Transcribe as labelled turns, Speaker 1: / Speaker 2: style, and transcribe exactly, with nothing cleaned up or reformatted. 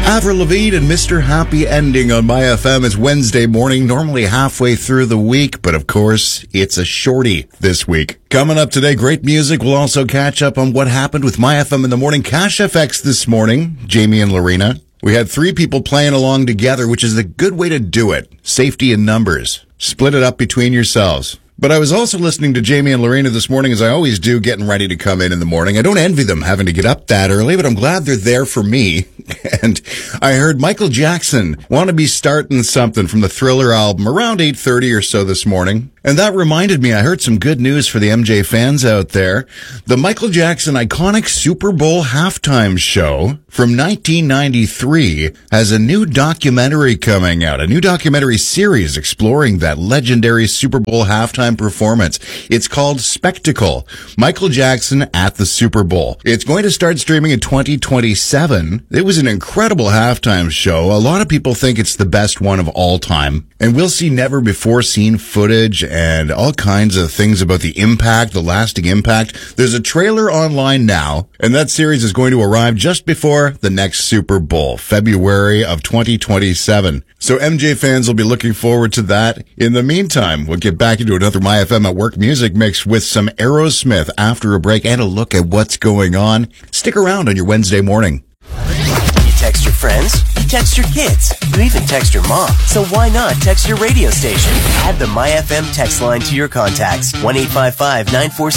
Speaker 1: Avril Lavigne and Mister Happy Ending on My F M. It's Wednesday morning, normally halfway through the week, but of course, it's a shorty this week. Coming up today, great music. We'll also catch up on what happened with My F M in the morning. Cash F X this morning, Jamie and Lorena. We had three people playing along together, which is a good way to do it. Safety in numbers. Split it up between yourselves. But I was also listening to Jamie and Lorena this morning, as I always do, getting ready to come in in the morning. I don't envy them having to get up that early, but I'm glad they're there for me. And I heard Michael Jackson want to be starting something from the Thriller album around eight thirty or so this morning. And that reminded me, I heard some good news for the M J fans out there. The Michael Jackson iconic Super Bowl halftime show from nineteen ninety-three has a new documentary coming out, a new documentary series exploring that legendary Super Bowl halftime performance. It's called Spectacle, Michael Jackson at the Super Bowl. It's going to start streaming in twenty twenty-seven. It was an incredible halftime show. A lot of people think it's the best one of all time. And we'll see never before seen footage and all kinds of things about the impact, the lasting impact. There's a trailer online now, and that series is going to arrive just before the next Super Bowl, February of twenty twenty-seven. So M J fans will be looking forward to that. In the meantime, we'll get back into another My F M at Work music mix with some Aerosmith after a break and a look at what's going on. Stick around on your Wednesday morning.
Speaker 2: You text your friends, you text your kids, you even text your mom. So why not text your radio station? Add the My F M text line to your contacts. one eight five five nine four